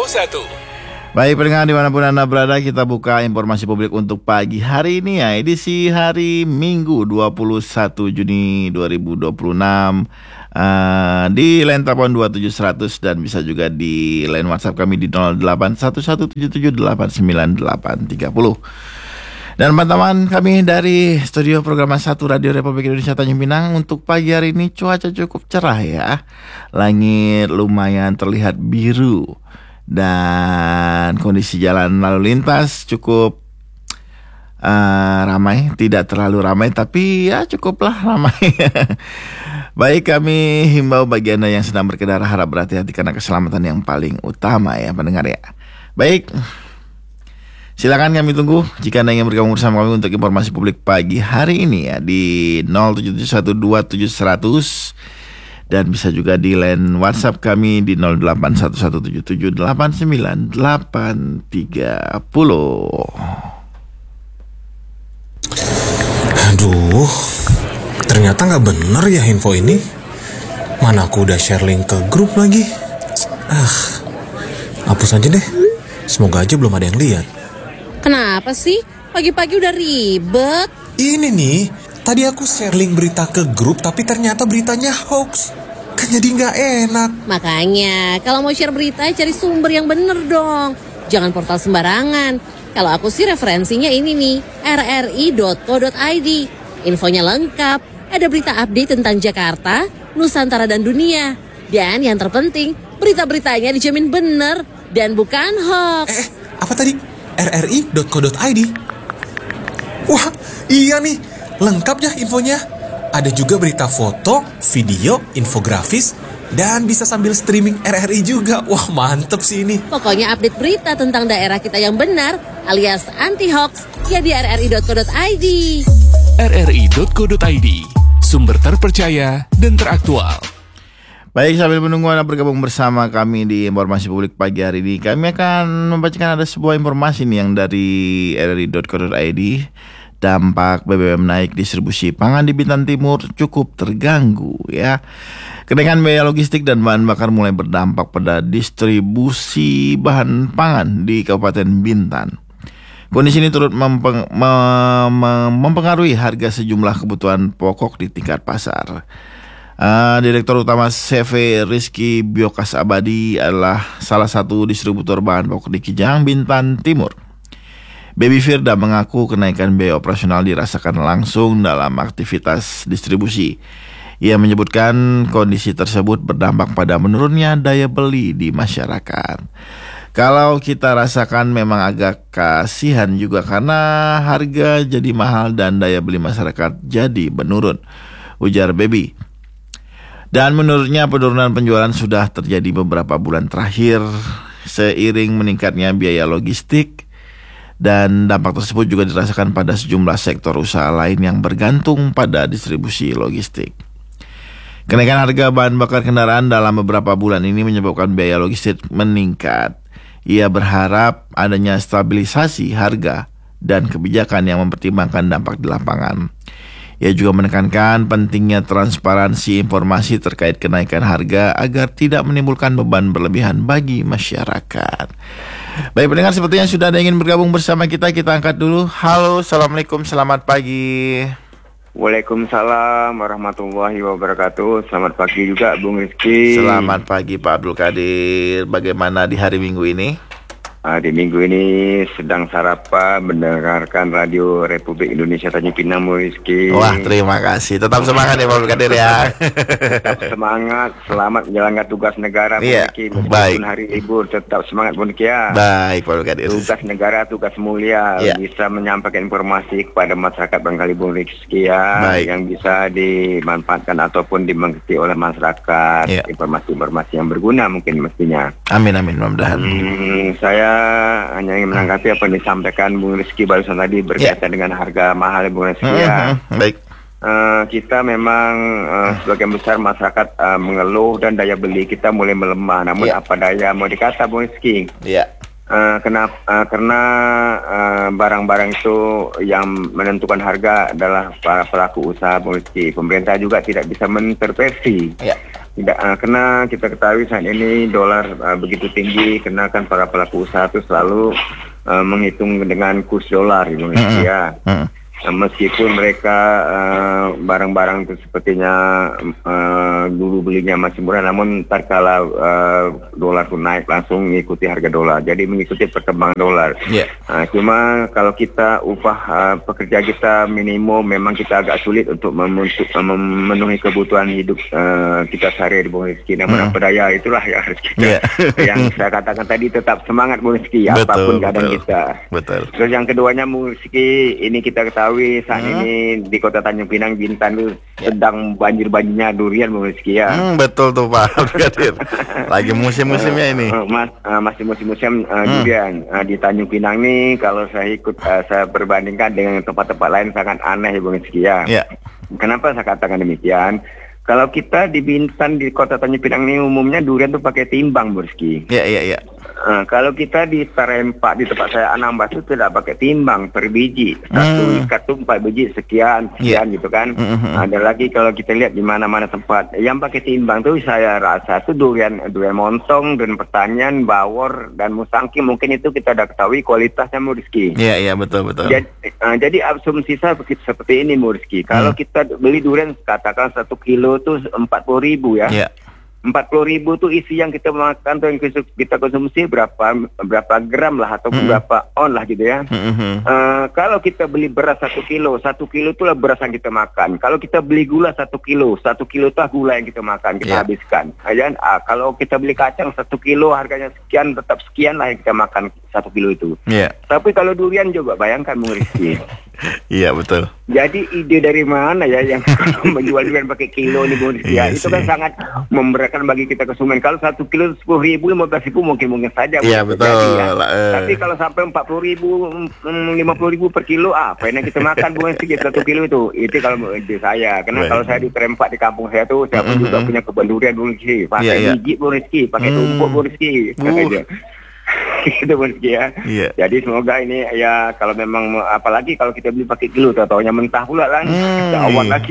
Baik pendengar dimanapun Anda berada, kita buka informasi publik untuk pagi hari ini ya, edisi hari Minggu 21 Juni 2026 di line telepon 27100 dan bisa juga di line WhatsApp kami di 081177898830. Dan teman-teman kami dari studio program 1 Radio Republik Indonesia Tanjung Pinang, untuk pagi hari ini cuaca cukup cerah ya. Langit lumayan terlihat biru dan kondisi jalan lalu lintas cukup ramai, tidak terlalu ramai tapi ya cukuplah ramai. Baik, kami himbau bagi Anda yang sedang berkendara harap berhati-hati karena keselamatan yang paling utama ya pendengar ya. Baik, silakan kami tunggu jika Anda ingin bergabung bersama kami untuk informasi publik pagi hari ini ya di 07712700 dan bisa juga di line WhatsApp kami di 081177898830. Aduh, ternyata nggak bener ya info ini. Mana aku udah share link ke grup lagi. Hapus aja deh. Semoga aja belum ada yang lihat. Kenapa sih? Pagi-pagi udah ribet. Ini nih, tadi aku share link berita ke grup tapi ternyata beritanya hoax. Kan jadi nggak enak. Makanya, kalau mau share berita cari sumber yang bener dong. Jangan portal sembarangan. Kalau aku sih referensinya ini nih, rri.co.id. Infonya lengkap, ada berita update tentang Jakarta, Nusantara dan dunia. Dan yang terpenting, berita-beritanya dijamin bener dan bukan hoax. Apa tadi? rri.co.id. Wah, iya nih, lengkap ya infonya. Ada juga berita foto, video, infografis, dan bisa sambil streaming RRI juga. Wah, mantep sih ini. Pokoknya update berita tentang daerah kita yang benar alias anti-hoax ya di rri.co.id. rri.co.id, sumber terpercaya dan teraktual. Baik, sambil menunggu Anda bergabung bersama kami di informasi publik pagi hari ini, kami akan membacakan ada sebuah informasi nih yang dari rri.co.id. Dampak BBM naik, distribusi pangan di Bintan Timur cukup terganggu ya. Kenaikan biaya logistik dan bahan bakar mulai berdampak pada distribusi bahan pangan di Kabupaten Bintan. Kondisi ini turut mempengaruhi harga sejumlah kebutuhan pokok di tingkat pasar. Direktur Utama CV Rizky Biokas Abadi adalah salah satu distributor bahan pokok di Kijang, Bintan Timur. Baby Firda mengaku kenaikan biaya operasional dirasakan langsung dalam aktivitas distribusi. Ia menyebutkan kondisi tersebut berdampak pada menurunnya daya beli di masyarakat. Kalau kita rasakan memang agak kasihan juga karena harga jadi mahal dan daya beli masyarakat jadi menurun, ujar Baby. Dan menurutnya penurunan penjualan sudah terjadi beberapa bulan terakhir seiring meningkatnya biaya logistik. Dan dampak tersebut juga dirasakan pada sejumlah sektor usaha lain yang bergantung pada distribusi logistik. Kenaikan harga bahan bakar kendaraan dalam beberapa bulan ini menyebabkan biaya logistik meningkat. Ia berharap adanya stabilisasi harga dan kebijakan yang mempertimbangkan dampak di lapangan. Ia juga menekankan pentingnya transparansi informasi terkait kenaikan harga agar tidak menimbulkan beban berlebihan bagi masyarakat. Baik pendengar, sepertinya sudah ada yang ingin bergabung bersama kita. Kita angkat dulu. Halo, assalamualaikum, selamat pagi. Waalaikumsalam warahmatullahi wabarakatuh. Selamat pagi juga Bung Rizky. Selamat pagi Pak Abdul Qadir. Bagaimana di hari Minggu ini? Di minggu ini sedang sarapan mendengarkan Radio Republik Indonesia Tanjung Pinang, Bung Rizky. Wah, terima kasih. Tetap semangat ya Pak Abdul Qadir ya. Tetap semangat, selamat menjalankan tugas negara, Bung Rizky. Meskipun hari libur, tetap semangat Bung Rizky ya. Baik Pak Abdul Qadir. Tugas negara, tugas mulia, bisa menyampaikan informasi kepada masyarakat barangkali Bung Rizky ya, yang bisa dimanfaatkan ataupun dimengerti oleh masyarakat. Informasi-informasi yang berguna mungkin mestinya. Amin amin, mudah-mudahan. Saya hanya ingin menanggapi apa yang disampaikan Bung Rizky barusan tadi berkaitan dengan harga mahal Bung Rizky ya. Baik. Kita memang sebagian besar masyarakat mengeluh dan daya beli kita mulai melemah. Namun apa daya mau dikata Bung Rizky? Karena barang-barang itu yang menentukan harga adalah para pelaku usaha, Bung Rizky. Pemerintah juga tidak bisa mengintervensi. Karena kita ketahui saat ini dolar begitu tinggi, karena kan para pelaku usaha itu selalu menghitung dengan kurs dolar di Indonesia. Meskipun mereka barang-barang itu sepertinya dulu belinya masih murah, namun tatkala dolar itu naik langsung mengikuti harga dolar, jadi mengikuti perkembangan dolar. Cuma kalau kita upah pekerja kita minimum, memang kita agak sulit untuk memenuhi kebutuhan hidup kita sehari-hari, Bung Rizky. Namun apa daya, itulah yang harus kita yang saya katakan tadi, tetap semangat, Bung Rizky, apapun keadaan kita. Terus yang keduanya, Bung Rizky, ini kita ketahui saat ini di Kota Tanjung Pinang, Bintan itu sedang banjir-banjirnya durian, Bung Rizky ya. Betul tuh Pak Abdul. Lagi musim-musimnya ini. Masih musim-musim durian di Tanjung Pinang nih. Kalau saya saya perbandingkan dengan tempat-tempat lain sangat aneh ya, Bung Rizky ya. Kenapa saya katakan demikian? Kalau kita di Bintan, di Kota Tanjung Pinang ini umumnya durian tuh pakai timbang, Bung Rizky. Kalau kita di Tarempa, di tempat saya Anambas itu tidak pakai timbang per biji. Satu ikat tuh 4 biji sekian gitu kan. Ada lagi kalau kita lihat di mana-mana tempat yang pakai timbang tuh, saya rasa tuh durian montong, durian pertanian, bawor dan musangking, mungkin itu kita udah ketahui kualitasnya, Rizky. Iya betul. Jadi asumsi saya seperti ini, Rizky. Kalau kita beli durian katakan 1 kilo tuh 40.000 ya. 40.000 tuh isi yang kita makan tuh, yang kita konsumsi berapa gram lah, atau berapa on lah gitu ya. Kalau kita beli beras 1 kilo itulah beras yang kita makan. Kalau kita beli gula 1 kilo itu gula yang kita makan, kita habiskan. Kalau kita beli kacang 1 kilo harganya sekian, tetap sekian lah yang kita makan 1 kilo itu. Tapi kalau durian coba bayangkan, Bung Rizky. Iya betul. Jadi ide dari mana ya yang menjual durian pakai kilo nih, Bung Rizky? Itu kan sangat memberatkan bagi kita konsumen. Kalau 1 kilo 10.000, 15.000 mungkin saja. Iya betul. Tapi kalau sampai 40.000, 50.000 per kilo, apa yang kita makan, Bung Rizky, 1 kilo itu kalau ide saya. Karena kalau saya di Terempat di kampung saya tuh, saya pun juga punya kebun durian, Bung Rizky. Pakai biji, Bung Rizky, pakai tumpuk, Bung Rizky. Itu Rizky ya. Jadi semoga ini ya, kalau memang, apalagi kalau kita beli pakai kilo, taunya mentah pula kan. Awan lagi.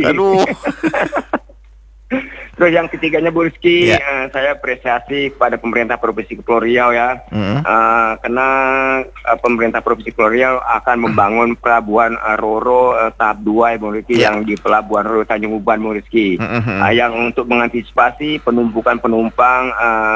Terus yang ketiganya, Bu Rizky, saya apresiasi kepada pemerintah Provinsi Kepulauan Riau ya. Karena pemerintah Provinsi Kepulauan Riau akan membangun pelabuhan Roro tahap 2 ya, Bu Rizky, yang di pelabuhan Roro Tanjung Uban, Bu Rizky. Yang untuk mengantisipasi penumpukan penumpang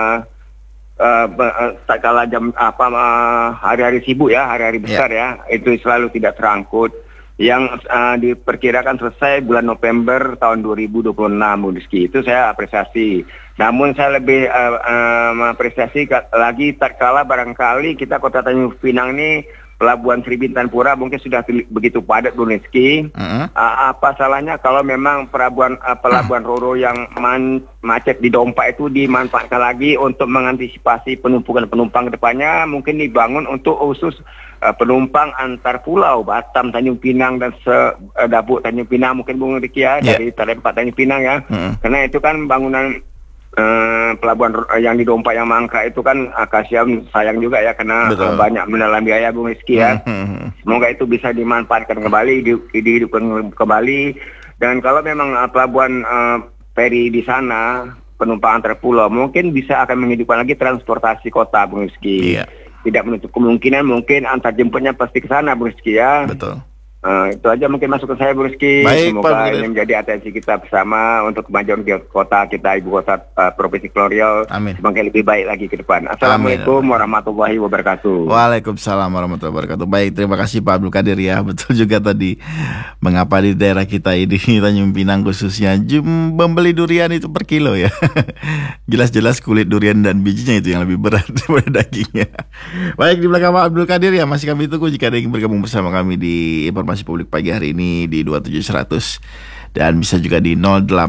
kala jam hari-hari sibuk ya, hari-hari besar ya, itu selalu tidak terangkut. Yang diperkirakan selesai bulan November tahun 2026, Bu Rizky. Itu saya apresiasi. Namun saya lebih mengapresiasi lagi tatkala barangkali kita Kota Tanjung Pinang ini, Pelabuhan Sri Bintanpura mungkin sudah begitu padat, Bu Rizky. Apa salahnya kalau memang pelabuhan Roro yang macet di Dompa itu dimanfaatkan lagi untuk mengantisipasi penumpukan penumpang ke depannya, mungkin dibangun untuk khusus penumpang antar pulau Batam, Tanjung Pinang dan Dabuk Tanjung Pinang, mungkin Bung Rizky ya, dari Tarempa Tanjung Pinang ya. Karena itu kan bangunan pelabuhan yang di Dompa yang mangkrak itu kan kasihan, sayang juga ya, karena banyak menelan biaya, Bung Rizky ya. Semoga itu bisa dimanfaatkan kembali, dihidupkan kembali. Dan kalau memang pelabuhan feri di sana, penumpang antar pulau, mungkin bisa akan menghidupkan lagi transportasi kota, Bung Rizky. Tidak menutup kemungkinan mungkin antar jemputnya pasti ke sana, Bu Rizky ya. Betul. Itu aja mungkin masukan saya, Bu Rizky. Semoga ini menjadi atensi kita bersama untuk kemajuan kota kita, ibu kota Provinsi Kepulauan Riau. Semakin lebih baik lagi ke depan. Assalamualaikum warahmatullahi wabarakatuh. Waalaikumsalam warahmatullahi wabarakatuh. Baik, terima kasih Pak Abdul Qadir ya. Betul juga tadi, mengapa di daerah kita ini, Tanjung Pinang khususnya, membeli durian itu per kilo ya. Jelas-jelas kulit durian dan bijinya itu yang lebih berat daripada dagingnya. Baik, di belakang Pak Abdul Qadir ya, masih kami tunggu jika ada yang bergabung bersama kami di Informasi Publik pagi hari ini di 27100, dan bisa juga di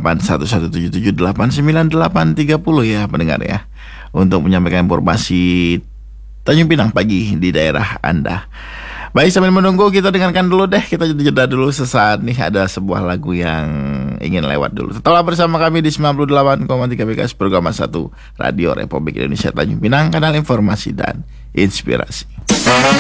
0811778980 ya pendengar ya, untuk menyampaikan informasi Tanjung Pinang pagi di daerah Anda. Baik, sambil menunggu kita dengarkan dulu deh, kita jeda dulu sesaat nih, ada sebuah lagu yang ingin lewat dulu. Tetaplah bersama kami di 98,3 MHz program 1 Radio Republik Indonesia Tanjung Pinang, kanal informasi dan inspirasi.